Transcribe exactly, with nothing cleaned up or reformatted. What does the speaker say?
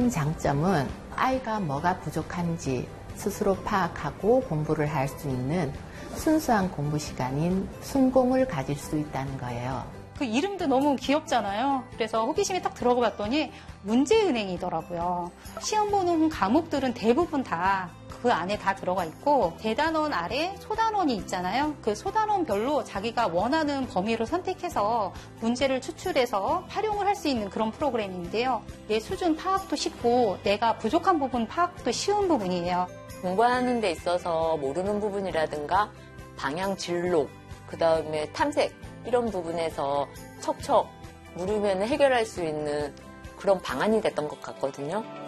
큰 장점은 아이가 뭐가 부족한지 스스로 파악하고 공부를 할 수 있는 순수한 공부 시간인 순공을 가질 수 있다는 거예요. 그 이름도 너무 귀엽잖아요. 그래서 호기심에 딱 들어가 봤더니 문제은행이더라고요. 시험 보는 과목들은 대부분 다 그 안에 다 들어가 있고 대단원 아래 소단원이 있잖아요. 그 소단원별로 자기가 원하는 범위를 선택해서 문제를 추출해서 활용을 할 수 있는 그런 프로그램인데요. 내 수준 파악도 쉽고 내가 부족한 부분 파악도 쉬운 부분이에요. 공부하는 데 있어서 모르는 부분이라든가 방향 진로, 그 다음에 탐색 이런 부분에서 척척 물으면 해결할 수 있는 그런 방안이 됐던 것 같거든요.